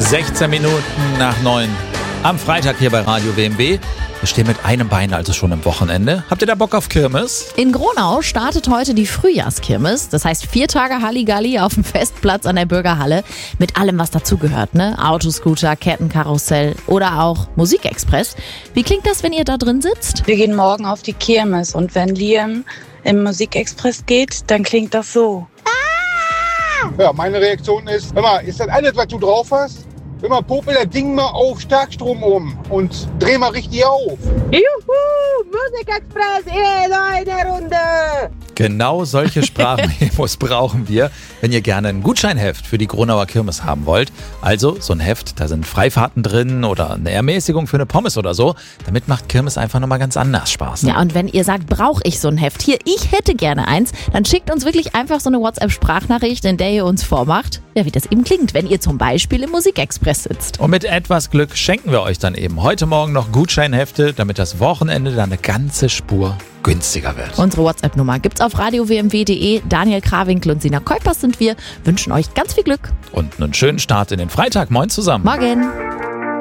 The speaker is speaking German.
16 Minuten nach 9 am Freitag hier bei Radio WMW. Wir stehen mit einem Bein also schon am Wochenende. Habt ihr da Bock auf Kirmes? In Gronau startet heute die Frühjahrskirmes. Das heißt 4 Tage Halligalli auf dem Festplatz an der Bürgerhalle. Mit allem, was dazugehört, ne? Autoscooter, Kettenkarussell oder auch Musikexpress. Wie klingt das, wenn ihr da drin sitzt? Wir gehen morgen auf die Kirmes und wenn Liam im Musikexpress geht, dann klingt das so. Ja, meine Reaktion ist, hör mal, ist das alles, was du drauf hast? Hör mal, popel das Ding mal auf Starkstrom um und dreh mal richtig auf. Juhu, Musikexpress, in eine Runde. Genau solche Sprachmemos brauchen wir, wenn ihr gerne ein Gutscheinheft für die Gronauer Kirmes haben wollt. Also so ein Heft, da sind Freifahrten drin oder eine Ermäßigung für eine Pommes oder so. Damit macht Kirmes einfach nochmal ganz anders Spaß. Ja, und wenn ihr sagt, brauche ich so ein Heft, hier, ich hätte gerne eins, dann schickt uns wirklich einfach so eine WhatsApp-Sprachnachricht, in der ihr uns vormacht, ja, wie das eben klingt, wenn ihr zum Beispiel im Musikexpress sitzt. Und mit etwas Glück schenken wir euch dann eben heute Morgen noch Gutscheinhefte, damit das Wochenende dann eine ganze Spur günstiger wird. Unsere WhatsApp-Nummer gibt's auf radiowmw.de. Daniel Krawinkel und Sina Kuipers sind wir. Wünschen euch ganz viel Glück. Und einen schönen Start in den Freitag. Moin zusammen. Morgen.